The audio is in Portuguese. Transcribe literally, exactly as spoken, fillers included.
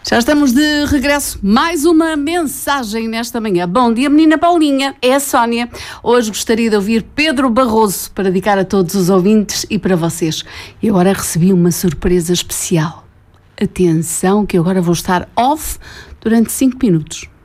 Já estamos de regresso. Mais uma mensagem nesta manhã. Bom dia, menina Paulinha. É a Sónia. Hoje gostaria de ouvir Pedro Barroso para dedicar a todos os ouvintes e para vocês. E agora recebi uma surpresa especial. Atenção, que eu agora vou estar off durante cinco minutos.